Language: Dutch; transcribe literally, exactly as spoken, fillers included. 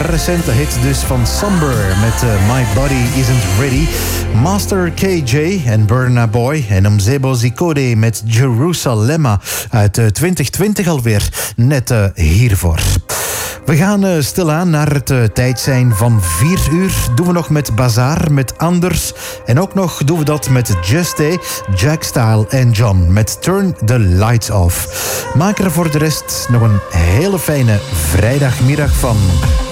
recente hit dus van Somber met uh, My Body Isn't Ready. Master K J en Burna Boy en Mzebo Zikode met Jerusalema uit uh, twintig twintig alweer. Net uh, hiervoor. We gaan uh, stilaan naar het uh, tijd zijn van vier uur. Doen we nog met Bazaar, met Anders. En ook nog doen we dat met Just A, Jack Style en John met Turn the Lights Off. Maak er voor de rest nog een hele fijne vrijdagmiddag van.